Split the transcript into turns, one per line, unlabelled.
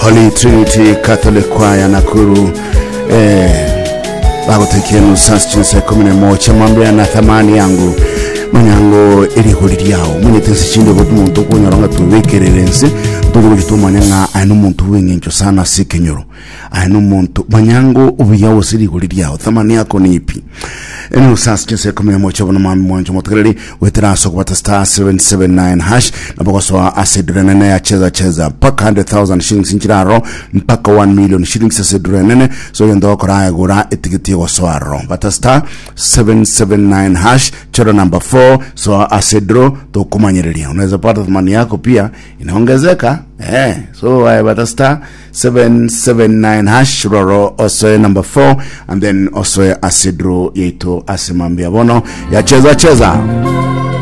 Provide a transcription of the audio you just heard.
Holy Trinity Catholic Choir Nakuru bagotekia nusasi chinse 11 mambo na thamani yangu manyango iri huriri yao mwenye tensi chinde bodu muntu kunyoronga tuwekererense tuko gitumanya anu muntu wengenjo sana sikenyoro anu muntu manyango ubiyawo siri huriri yao thamani yako ni ipi eno nusasi chinse 11 bono mami mwanjo motekereri weteraso kubata star 779 hash nabagoswa asedrenene ya cheza paka 100,000 shillings inchiraro mpaka 1 million shillings asedrenene so yendo koraya gura etiketi yoswaro bata star 779 hash choro number 4 so asedro to kumanyerelia unaweza pata thamani yako pia inaongezeka so I bata star 779 hash roro also number 4 and then also asedro yeto asimambia bono ya cheza